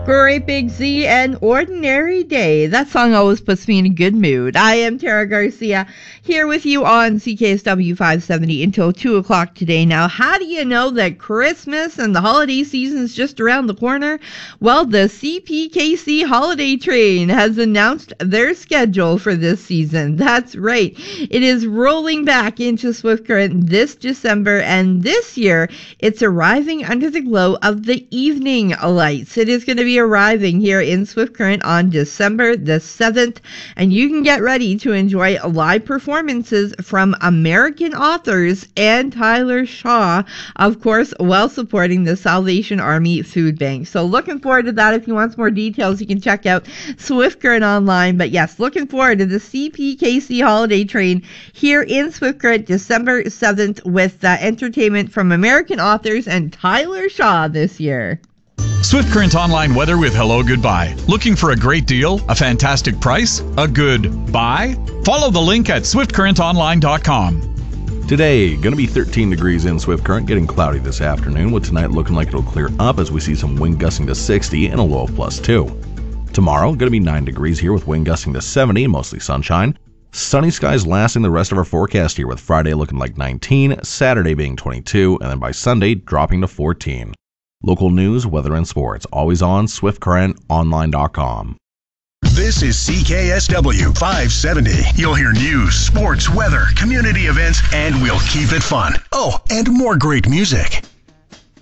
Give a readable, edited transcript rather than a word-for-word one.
Great Big Z and Ordinary Day. That song always puts me in a good mood. I am Tara Garcia here with you on CKSW 570 until 2 o'clock today. Now, how do you know that Christmas and the holiday season is just around the corner? Well, the CPKC Holiday Train has announced their schedule for this season. That's right. It is rolling back into Swift Current this December, and this year it's arriving under the glow of the evening lights. It is going to be arriving here in Swift Current on December the 7th, and you can get ready to enjoy live performances from American authors and Tyler Shaw, of course, while supporting the Salvation Army Food Bank. So looking forward to that. If you want some more details, you can check out Swift Current online. But yes, looking forward to the CPKC Holiday Train here in Swift Current December 7th with entertainment from American authors and Tyler Shaw this year. Swift Current Online weather with Hello Goodbye. Looking for a great deal? A fantastic price? A good buy? Follow the link at swiftcurrentonline.com. Today, going to be 13 degrees in Swift Current, getting cloudy this afternoon, with tonight looking like it'll clear up as we see some wind gusting to 60 and a low of +2. Tomorrow, going to be 9 degrees here with wind gusting to 70 and mostly sunshine. Sunny skies lasting the rest of our forecast here, with Friday looking like 19, Saturday being 22, and then by Sunday dropping to 14. Local news, weather, and sports, always on swiftcurrentonline.com. This is CKSW 570. You'll hear news, sports, weather, community events, and we'll keep it fun. Oh, and more great music.